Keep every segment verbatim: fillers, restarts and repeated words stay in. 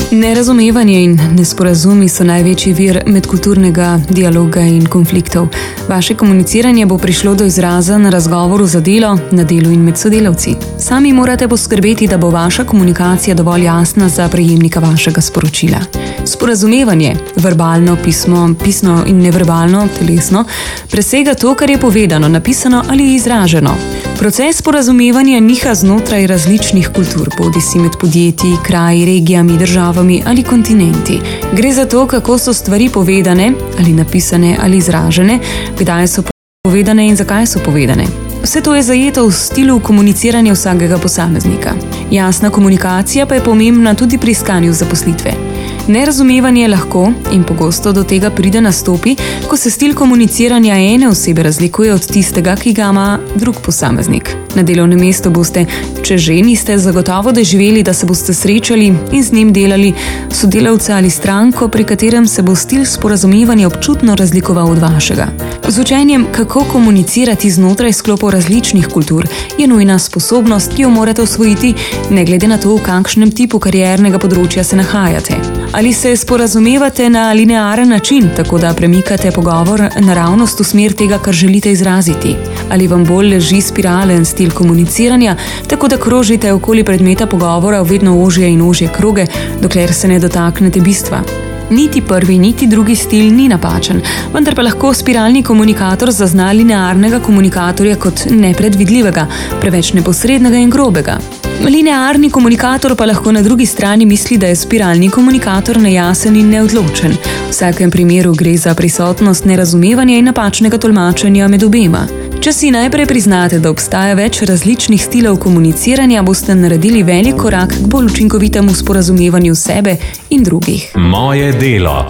Nerazumevanje in nesporazumi so največji vir medkulturnega dialoga in konfliktov. Vaše komuniciranje bo prišlo do izraza na razgovoru za delo, na delu in med sodelavci. Sami morate poskrbeti, da bo vaša komunikacija dovolj jasna za prejemnika vašega sporočila. Sporazumevanje, verbalno, pismo, pisno in neverbalno, telesno, presega to, kar je povedano, napisano ali izraženo. Proces sporazumevanja niha znotraj različnih kultur, bodisi med podjetji, kraji, regijami, državami ali kontinenti. Gre za to, kako so stvari povedane, ali napisane ali izražene, kdaj so povedane in zakaj so povedane. Vse to je zajeto v stilu komuniciranja vsakega posameznika. Jasna komunikacija pa je pomembna tudi pri iskanju zaposlitve. Nerazumevanje lahko in pogosto do tega pride nastopi, ko se stil komuniciranja ene osebe razlikuje od tistega, ki ga ima drug posameznik. Na delovnem mestu boste, če že niste, zagotovo doživeli, da se boste srečali in z njim delali sodelavca ali stranko, pri katerem se bo stil sporazumevanja občutno razlikoval od vašega. Z učenjem, kako komunicirati znotraj sklopov različnih kultur, je nujna sposobnost, ki jo morate osvojiti, ne glede na to, v kakšnem tipu kariernega področja se nahajate. Ali se sporazumevate na linearen način, tako da premikate pogovor naravnost v smer tega, kar želite izraziti? Ali vam bolj leži spiralen stil komuniciranja, tako da krožite okoli predmeta pogovora v vedno ožje in ožje kroge, dokler se ne dotaknete bistva? Niti prvi, niti drugi stil ni napačen, vendar pa lahko spiralni komunikator zazna linearnega komunikatorja kot nepredvidljivega, preveč neposrednega in grobega. Linearni komunikator pa lahko na drugi strani misli, da je spiralni komunikator nejasen in neodločen. V vsakem primeru gre za prisotnost nerazumevanja in napačnega tolmačenja med obema. Če si najprej priznate, da obstaja več različnih stilov komuniciranja, boste naredili velik korak k bolj učinkovitemu sporazumevanju sebe in drugih. Moje delo.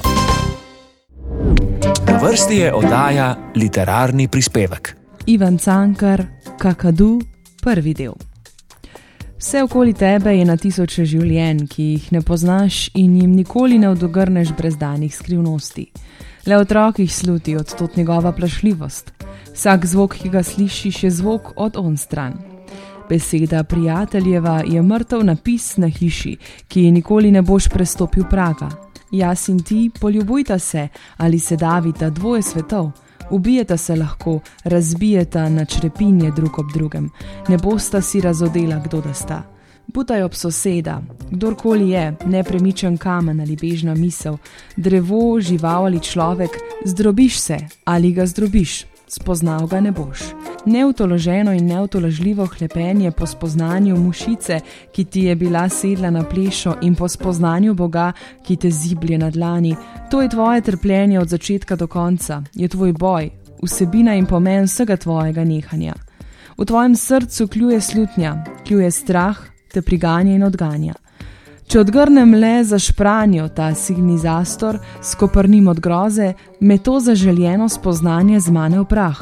Na vrsti je oddaja Literarni prispevek. Ivan Cankar, Kakadu, prvi del. Vse okoli tebe je na tisoče življenj, ki jih ne poznaš in jim nikoli ne odogrneš brezdanih skrivnosti. Le otrokih sluti odtot njegova plašljivost. Vsak zvok, ki ga slišiš, je zvok od on stran. Beseda prijateljeva je mrtev napis na hiši, ki ji nikoli ne boš prestopil praga. Jaz in ti poljubujta se ali se davita dvoje svetov. Ubijeta se lahko, razbijeta na črepinje drug ob drugem. Ne bosta si razodela, kdo da sta. Butaj ob soseda, kdorkoli je, nepremičen kamen ali bežna misel, drevo, žival ali človek, zdrobiš se ali ga zdrobiš, spoznal ga ne boš. Neutoloženo in neutolažljivo hlepenje po spoznanju mušice, ki ti je bila sedla na plešo, in po spoznanju Boga, ki te ziblje na dlani, to je tvoje trpljenje od začetka do konca, je tvoj boj, vsebina in pomen vsega tvojega nehanja. V tvojem srcu kljuje slutnja, kljuje strah, te priganja in odganja. Če odgrnem le za špranjo ta signi zastor, skoprnim od groze, me to zaželjeno spoznanje zmane v prah.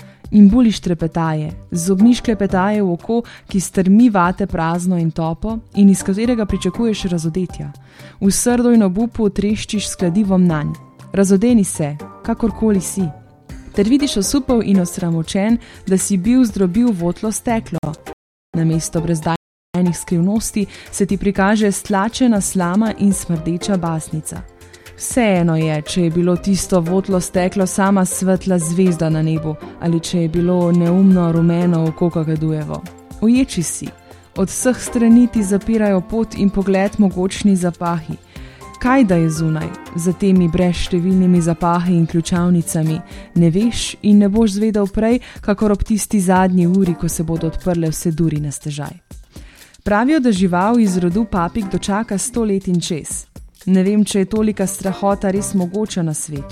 In buliš trepetaje, zobniš klepetaje v oko, ki strmi vate prazno in topo in iz katerega pričakuješ razodetja. V srdo in obupu treščiš s kladivom nanj. Razodeni se, kakorkoli si. Ter vidiš osupel in osramočen, da si bil zdrobil votlo steklo. Namesto brezdajnih skrivnosti se ti prikaže stlačena slama in smrdeča basnica. Vseeno je, če je bilo tisto votlo steklo sama svetla zvezda na nebu ali če je bilo neumno rumeno oko Kakadujevo. Uječi si, od vseh strani ti zapirajo pot in pogled mogočni zapahi. Kaj da je zunaj, za temi brezštevilnimi zapahi in ključavnicami, ne veš in ne boš zvedel prej, kakor ob tisti zadnji uri, ko se bodo odprle vse duri na stežaj. Pravijo, da žival iz rodu papig dočaka sto let in čez. Ne vem, če je tolika strahota res mogoča na svetu.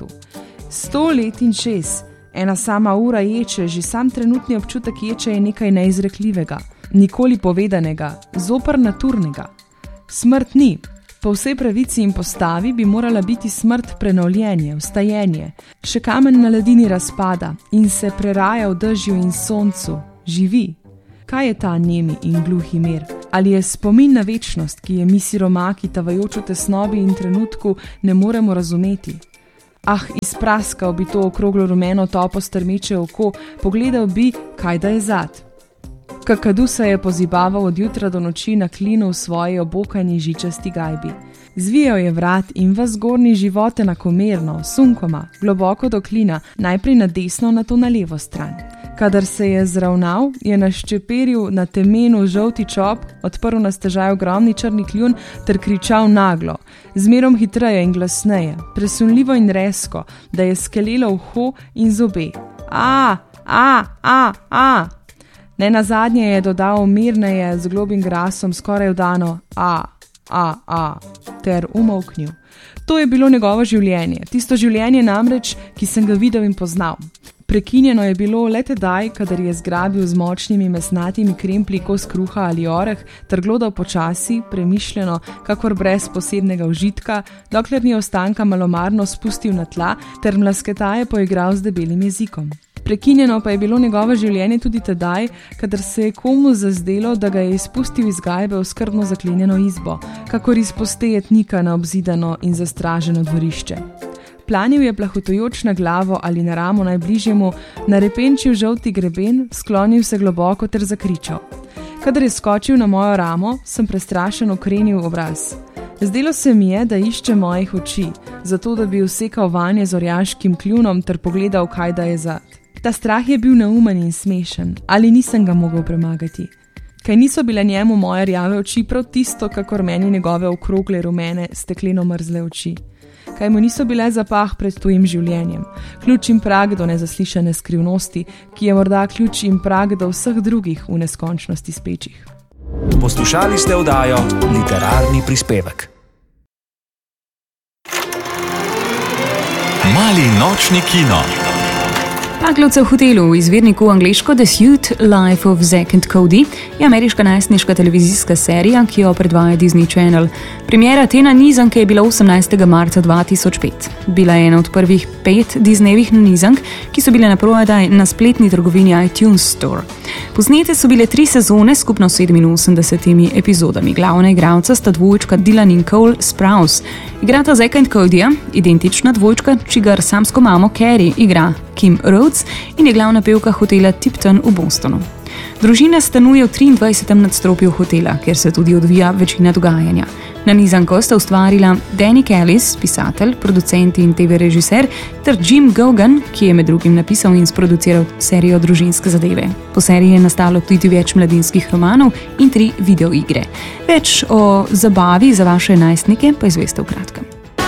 Sto let in čez, ena sama ura ječe, že sam trenutni občutek ječe je nekaj neizrekljivega, nikoli povedanega, zoper naturnega. Smrt ni. Po vsej pravici in postavi bi morala biti smrt prenovljenje, vstajenje. Še kamen na ledini razpada in se preraja v dežju in soncu. Živi. Kaj je ta nemi in gluhi mir? Ali je spomin na večnost, ki je mi siromaki, tavajoč v tesnobi in trenutku, ne moremo razumeti? Ah, izpraskal bi to okroglo rumeno topo strmeče oko, pogledal bi, kaj da je zad. Kakadu se je pozibaval od jutra do noči na klinu v svoji obokani žičasti gajbi. Zvijal je vrat in v zgornji život enakomerno, sunkoma, globoko do klina, najprej na desno, nato na levo stran. Kadar se je zravnal, je naščeperil na temenu žolti čop, odprl na stežaj ogromni črni kljun ter kričal naglo, zmerom hitreje in glasneje, presunljivo in rezko, da je skelelo uho in zobe. A, a, a, a. Ne nazadnje je dodal mirneje z globim glasom skoraj vdano a, a, a, ter umolknil. To je bilo njegovo življenje, tisto življenje namreč, ki sem ga videl in poznal. Prekinjeno je bilo le tedaj, kadar je zgrabil z močnimi mesnatimi kremplji kos kruha ali oreh ter glodal počasi, premišljeno, kakor brez posebnega užitka, dokler ni ostanka malomarno spustil na tla ter mlasketaje poigral z debelim jezikom. Prekinjeno pa je bilo njegovo življenje tudi tedaj, kadar se je komu zazdelo, da ga je izpustil iz gajbe v skrbno zaklenjeno izbo, kakor izpuste jetnika na obzidano in zastraženo dvorišče. Planil je plahotujoč na glavo ali na ramo najbližjemu, narepenčil žolti greben, sklonil se globoko ter zakričal. Kadar je skočil na mojo ramo, sem prestrašen okrenil obraz. Zdelo se mi je, da išče mojih oči, zato da bi usekal vanje z orjaškim kljunom ter pogledal, kaj da je zad. Ta strah je bil neumen in smešen, ali nisem ga mogel premagati. Kaj niso bile njemu moje rjave oči prav tisto, kakor meni njegove okrogle rumene, stekleno mrzle oči. Kaj mu niso bile zapah pred tujim življenjem, ključ in prag do nezaslišane skrivnosti, ki je morda ključ in prag do vseh drugih v neskončnosti spečih. Poslušali ste oddajo Literarni prispevek. Mali nočni kino. Paglovce v hotelu v izvirniku angleško The Suite Life of Zack and Cody je ameriška najstniška televizijska serija, ki jo predvaja Disney Channel. Premiera te nanizanke je bila osemnajstega marca dva tisoč pet. Bila je ena od prvih pet Disneyjevih nanizank, ki so bile naprodaj na spletni trgovini iTunes Store. Posnete so bile tri sezone s skupno sedeminosemdesetimi epizodami. Glavna igralca sta dvojčka Dylan in Cole Sprouse. Igrata Zacka in Codyja, identična dvojčka, čigar samsko mamo Carrie igra Kim Rhodes in je glavna pevka hotela Tipton v Bostonu. Družina stanuje v triindvajsetem nadstropju hotela, kjer se tudi odvija večina dogajanja. Nanizanko sta ustvarila Danny Kellis, pisatelj, producent in te ve režiser, ter Jim Gaugan, ki je med drugim napisal in sproduciral serijo Družinske zadeve. Po seriji je nastalo tudi več mladinskih romanov in tri videoigre. Več o zabavi za vaše najstnike pa izveste v kratkem.